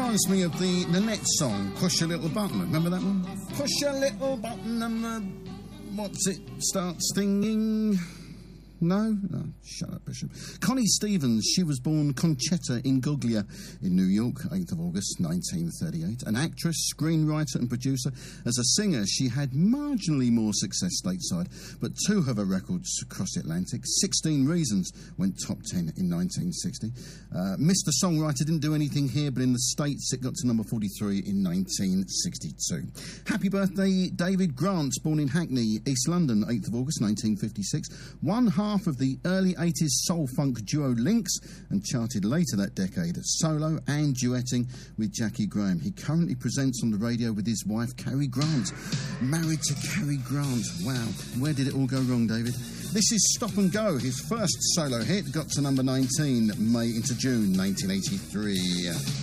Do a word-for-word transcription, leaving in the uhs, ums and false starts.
reminds me of the Nanette song, Push a Little Button. Remember that one? Push a little button and the... what's it start stinging? No? No, shut up, Bishop. Connie Stevens, she was born Concetta Ingoglia in New York, eighth of August nineteen thirty-eight. An actress, screenwriter and producer. As a singer, she had marginally more success stateside, but two of her records crossed the Atlantic. sixteen Reasons went top ten in nineteen sixty. Uh, Mister Songwriter didn't do anything here, but in the States it got to number forty-three in nineteen sixty-two. Happy birthday, David Grant, born in Hackney, East London, eighth of August nineteen fifty-six. One half of the early eighties soul-funk duo Lynx, and charted later that decade solo and duetting with Jackie Graham. He currently presents on the radio with his wife Cary Grant. Married to Cary Grant. Wow, where did it all go wrong, David? This is Stop and Go. His first solo hit got to number nineteen, May into June nineteen eighty-three.